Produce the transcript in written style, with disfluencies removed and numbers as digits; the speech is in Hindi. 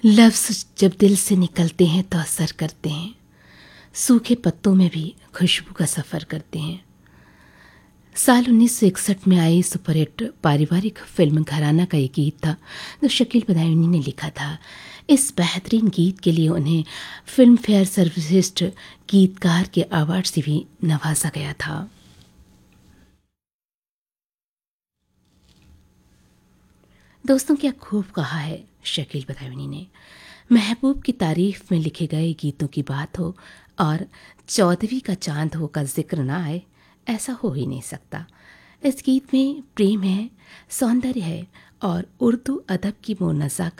लफ्ज़ जब दिल से निकलते हैं तो असर करते हैं, सूखे पत्तों में भी खुशबू का सफ़र करते हैं। साल 1961 में आई सुपरहिट पारिवारिक फिल्म घराना का ये गीत था जो शकील बदायूनी ने लिखा था। इस बेहतरीन गीत के लिए उन्हें फिल्म फेयर सर्वश्रेष्ठ गीतकार के अवार्ड से भी नवाजा गया था। दोस्तों, क्या खूब कहा है शकील बदायूनी ने। महबूब की तारीफ में लिखे गए गीतों की बात हो और 14वीं का चांद हो का जिक्र ना आए, ऐसा हो ही नहीं सकता। इस गीत में प्रेम है, सौंदर्य है और उर्दू अदब की वो नज़ाकत